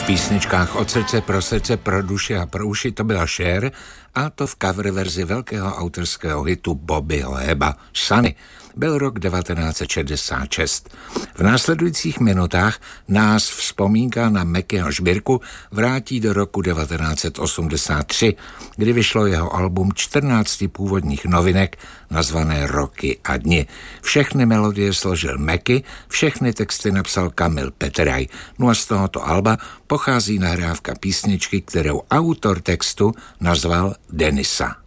písničkách Od srdce, pro duši a pro uši to byla Cher, a to v cover verzi velkého autorského hitu Bobbyho Heba Sunny. Byl rok 1966. V následujících minutách nás vzpomínka na Mackyho sbírku vrátí do roku 1983, kdy vyšlo jeho album 14 původních novinek nazvané Roky a dni. Všechny melodie složil Macky, všechny texty napsal Kamil Peteraj. No a z tohoto alba pochází nahrávka písničky, kterou autor textu nazval Denisa.